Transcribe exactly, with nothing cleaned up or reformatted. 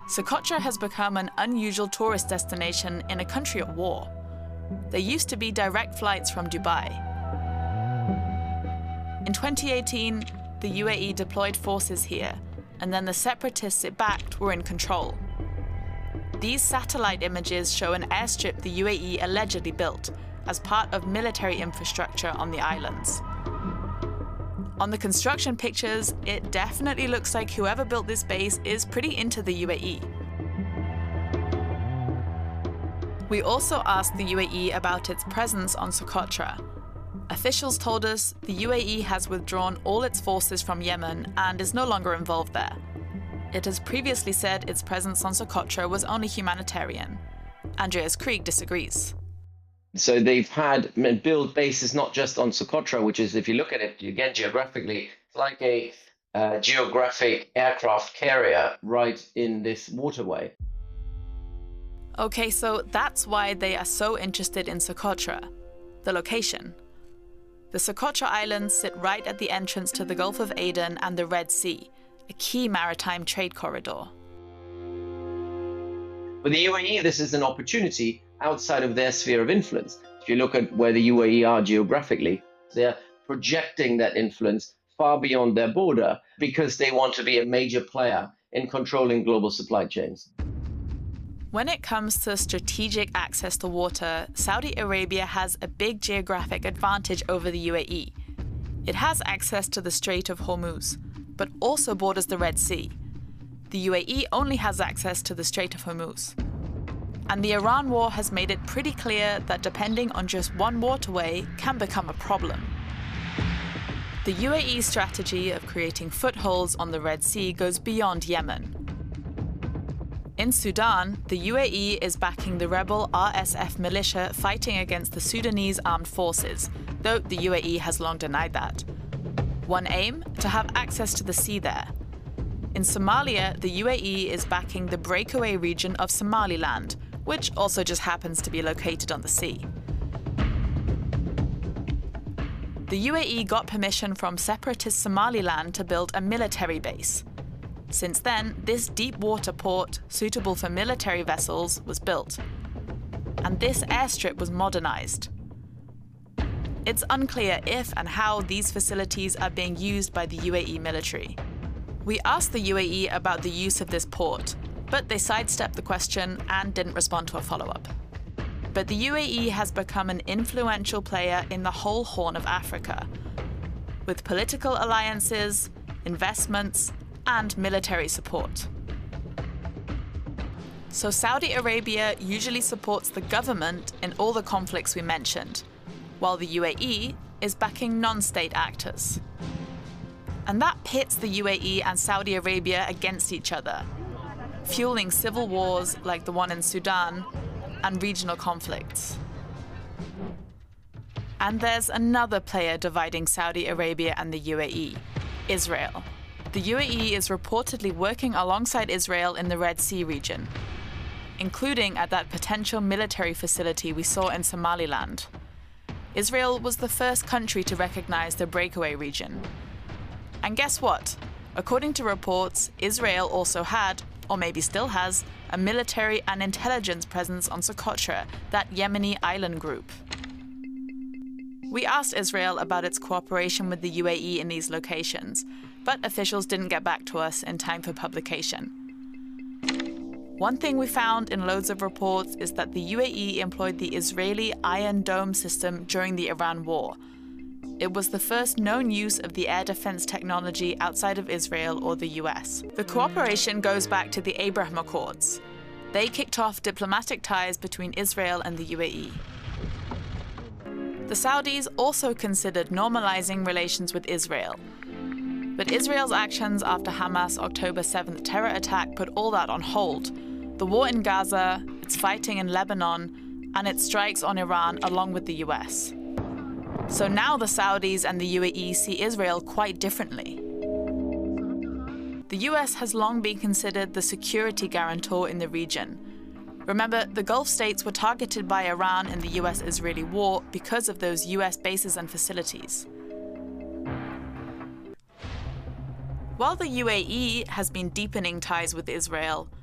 Socotra has become an unusual tourist destination in a country at war. There used to be direct flights from Dubai. In twenty eighteen, the U A E deployed forces here, and then the separatists it backed were in control. These satellite images show an airstrip the U A E allegedly built as part of military infrastructure on the islands. On the construction pictures, it definitely looks like whoever built this base is pretty into the U A E. We also asked the U A E about its presence on Socotra. Officials told us the U A E has withdrawn all its forces from Yemen and is no longer involved there. It has previously said its presence on Socotra was only humanitarian. Andreas Krieg disagrees. So they've had build bases not just on Socotra, which is, if you look at it, again, geographically, it's like a uh, geographic aircraft carrier right in this waterway. Okay, so that's why they are so interested in Socotra, the location. The Socotra Islands sit right at the entrance to the Gulf of Aden and the Red Sea, a key maritime trade corridor. For the U A E, this is an opportunity outside of their sphere of influence. If you look at where the U A E are geographically, they're projecting that influence far beyond their border because they want to be a major player in controlling global supply chains. When it comes to strategic access to water, Saudi Arabia has a big geographic advantage over the U A E. It has access to the Strait of Hormuz, but also borders the Red Sea. The U A E only has access to the Strait of Hormuz. And the Iran war has made it pretty clear that depending on just one waterway can become a problem. The U A E strategy of creating footholds on the Red Sea goes beyond Yemen. In Sudan, the U A E is backing the rebel R S F militia fighting against the Sudanese armed forces, though the U A E has long denied that. One aim? To have access to the sea there. In Somalia, the U A E is backing the breakaway region of Somaliland, which also just happens to be located on the sea. The U A E got permission from separatist Somaliland to build a military base. Since then, this deep water port, suitable for military vessels, was built. And this airstrip was modernized. It's unclear if and how these facilities are being used by the U A E military. We asked the U A E about the use of this port, but they sidestepped the question and didn't respond to a follow-up. But the U A E has become an influential player in the whole Horn of Africa, with political alliances, investments, and military support. So Saudi Arabia usually supports the government in all the conflicts we mentioned, while the U A E is backing non-state actors. And that pits the U A E and Saudi Arabia against each other, fueling civil wars like the one in Sudan and regional conflicts. And there's another player dividing Saudi Arabia and the U A E, Israel. The U A E is reportedly working alongside Israel in the Red Sea region, including at that potential military facility we saw in Somaliland. Israel was the first country to recognize the breakaway region. And guess what? According to reports, Israel also had, or maybe still has, a military and intelligence presence on Socotra, that Yemeni island group. We asked Israel about its cooperation with the U A E in these locations, but officials didn't get back to us in time for publication. One thing we found in loads of reports is that the U A E employed the Israeli Iron Dome system during the Iran war. It was the first known use of the air defense technology outside of Israel or the U S. The cooperation goes back to the Abraham Accords. They kicked off diplomatic ties between Israel and the U A E. The Saudis also considered normalizing relations with Israel. But Israel's actions after Hamas' October seventh terror attack put all that on hold. The war in Gaza, its fighting in Lebanon, and its strikes on Iran along with the U S. So now the Saudis and the U A E see Israel quite differently. The U S has long been considered the security guarantor in the region. Remember, the Gulf states were targeted by Iran in the U S-Israeli war because of those U S bases and facilities. While the U A E has been deepening ties with Israel,